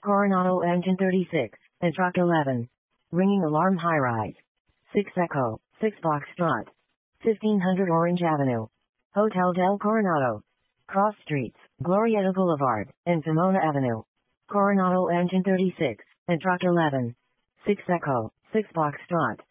Coronado Engine 36, and Truck 11. Ringing alarm high-rise. 6 Echo, 6 Foxtrot. 1500 Orange Avenue. Hotel del Coronado. Cross Streets, Glorieta Boulevard, and Pomona Avenue. Coronado Engine 36, and Truck 11. 6 Echo, 6 Foxtrot.